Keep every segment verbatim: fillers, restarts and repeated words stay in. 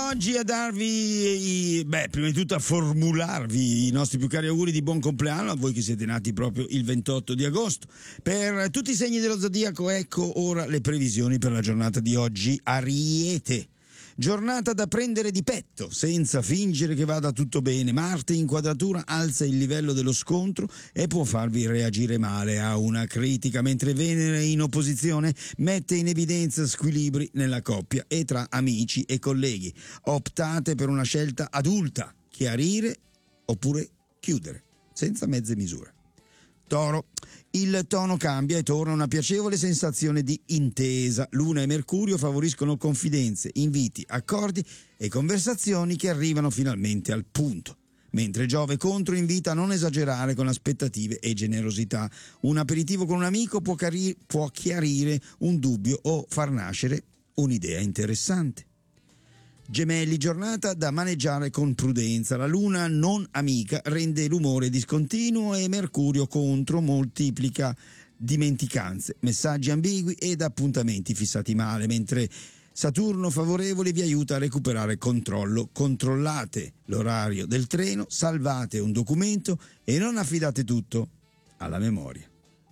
oggi a darvi, i, beh, prima di tutto a formularvi i nostri più cari auguri di buon compleanno a voi che siete nati proprio il ventotto di agosto. Per tutti i segni dello zodiaco, ecco ora le previsioni per la giornata di oggi. Ariete. Giornata da prendere di petto, senza fingere che vada tutto bene. Marte in quadratura alza il livello dello scontro e può farvi reagire male a una critica, mentre Venere in opposizione mette in evidenza squilibri nella coppia e tra amici e colleghi. Optate per una scelta adulta, chiarire oppure chiudere, senza mezze misure. Toro. Il tono cambia e torna una piacevole sensazione di intesa. Luna e Mercurio favoriscono confidenze, inviti, accordi e conversazioni che arrivano finalmente al punto. Mentre Giove contro invita a non esagerare con aspettative e generosità. Un aperitivo con un amico può, cari- può chiarire un dubbio o far nascere un'idea interessante. Gemelli, giornata da maneggiare con prudenza. La luna non amica rende l'umore discontinuo e Mercurio contro moltiplica dimenticanze, messaggi ambigui ed appuntamenti fissati male, mentre Saturno favorevole vi aiuta a recuperare controllo. Controllate l'orario del treno, salvate un documento e non affidate tutto alla memoria.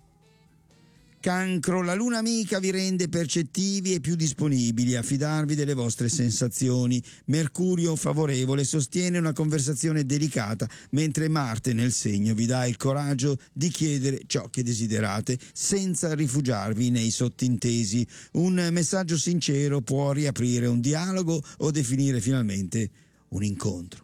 Cancro, la luna amica vi rende percettivi e più disponibili a fidarvi delle vostre sensazioni. Mercurio favorevole sostiene una conversazione delicata, mentre Marte nel segno vi dà il coraggio di chiedere ciò che desiderate senza rifugiarvi nei sottintesi. Un messaggio sincero può riaprire un dialogo o definire finalmente un incontro.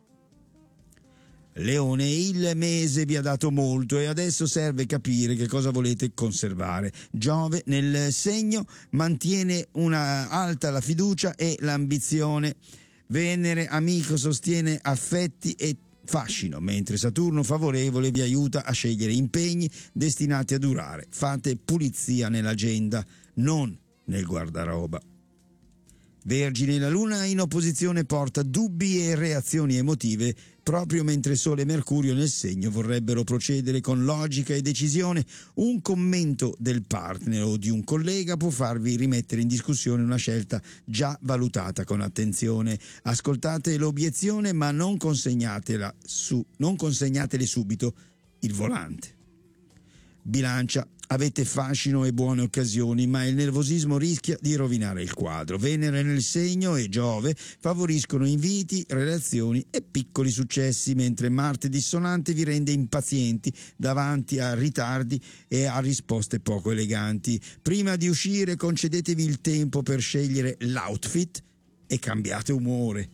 Leone, il mese vi ha dato molto e adesso serve capire che cosa volete conservare. Giove nel segno mantiene una alta la fiducia e l'ambizione. Venere amico sostiene affetti e fascino, mentre Saturno favorevole vi aiuta a scegliere impegni destinati a durare. Fate pulizia nell'agenda, non nel guardaroba. Vergine, la luna in opposizione porta dubbi e reazioni emotive proprio mentre Sole e Mercurio nel segno vorrebbero procedere con logica e decisione. Un commento del partner o di un collega può farvi rimettere in discussione una scelta già valutata con attenzione. Ascoltate l'obiezione ma non consegnatela su, non consegnatele subito il volante. Bilancia, avete fascino e buone occasioni, ma il nervosismo rischia di rovinare il quadro. Venere nel segno e Giove favoriscono inviti, relazioni e piccoli successi, mentre Marte dissonante vi rende impazienti davanti a ritardi e a risposte poco eleganti. Prima di uscire concedetevi il tempo per scegliere l'outfit e cambiate umore.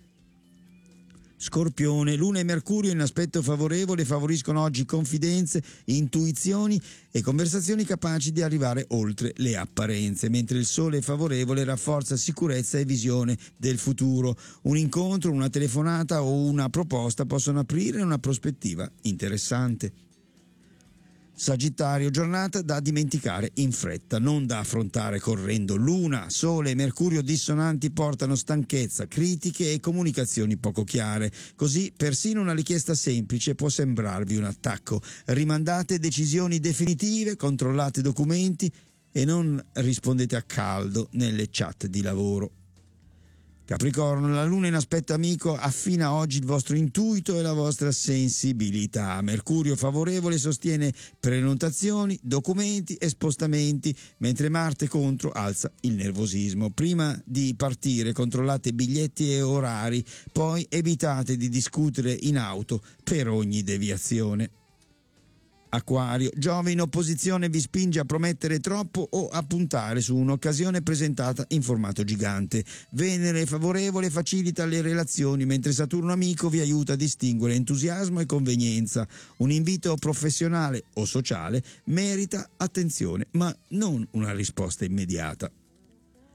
Scorpione, Luna e Mercurio in aspetto favorevole favoriscono oggi confidenze, intuizioni e conversazioni capaci di arrivare oltre le apparenze, mentre il Sole favorevole rafforza sicurezza e visione del futuro. Un incontro, una telefonata o una proposta possono aprire una prospettiva interessante. Sagittario, giornata da dimenticare in fretta, non da affrontare correndo. Luna, Sole e Mercurio dissonanti portano stanchezza, critiche e comunicazioni poco chiare. Così persino una richiesta semplice può sembrarvi un attacco. Rimandate decisioni definitive, controllate documenti e non rispondete a caldo nelle chat di lavoro. Capricorno, la luna in aspetto amico affina oggi il vostro intuito e la vostra sensibilità. Mercurio favorevole sostiene prenotazioni, documenti e spostamenti, mentre Marte contro alza il nervosismo. Prima di partire controllate biglietti e orari, poi evitate di discutere in auto per ogni deviazione. Acquario, Giove in opposizione vi spinge a promettere troppo o a puntare su un'occasione presentata in formato gigante. Venere favorevole facilita le relazioni, mentre Saturno amico vi aiuta a distinguere entusiasmo e convenienza. Un invito professionale o sociale merita attenzione, ma non una risposta immediata.